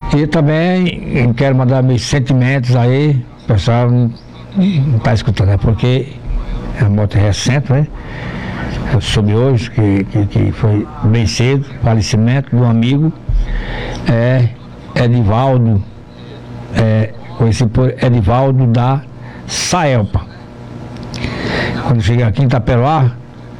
E também quero mandar meus sentimentos aí, o pessoal não está escutando, né? Porque a morte é recente, né? Eu soube hoje que foi bem cedo, falecimento de um amigo, Edivaldo, conhecido por Edivaldo da Saelpa. Quando eu cheguei aqui em Itaperuá,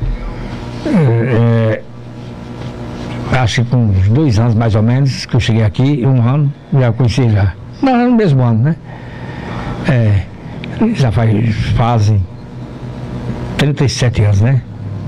acho que com uns 2 anos mais ou menos, que eu cheguei aqui, 1 ano, já conheci já. Não, no mesmo ano, né? Já fazem 37 anos, né?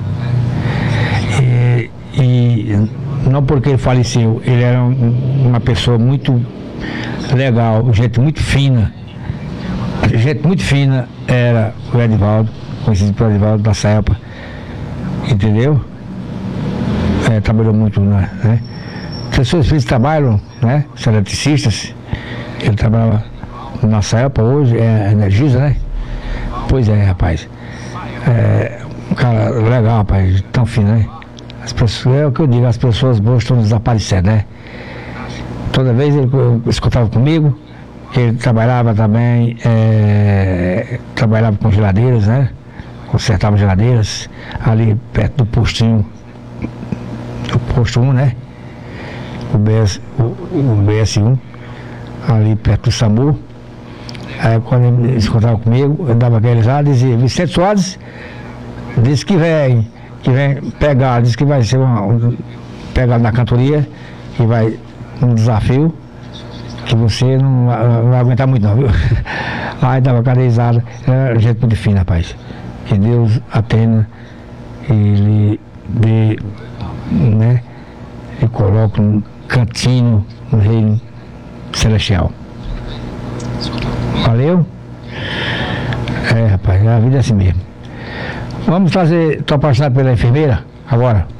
E não porque ele faleceu, ele era uma pessoa muito legal, gente muito fina. Gente muito fina era o Edivaldo, conhecido por Edivaldo da Saelpa, entendeu? Trabalhou muito, né? Pessoas que trabalham, né? São eletricistas. Ele trabalhava na Saelpa, hoje é Energisa, né? Pois é, rapaz. Um cara legal, rapaz, tão fino, né? As pessoas, é o que eu digo, as pessoas boas estão desaparecendo, né? Toda vez ele escutava comigo, ele trabalhava também, trabalhava com geladeiras, né? Consertava geladeiras ali perto do postinho, do posto 1, né? O BS1, ali perto do SAMU. Aí quando ele se encontrava comigo, eu dava aqueles lá, dizia: Vicente Soares disse que vem pegar, disse que vai ser pegar na cantoria, que vai um desafio, que você não vai aguentar muito não, viu? Aí dava cada risada, era gente muito fina, rapaz. Que Deus atenda, ele dê, né? E coloca um cantinho no reino celestial. Valeu? Rapaz, a vida é assim mesmo. Vamos fazer, estou apaixonado pela enfermeira agora.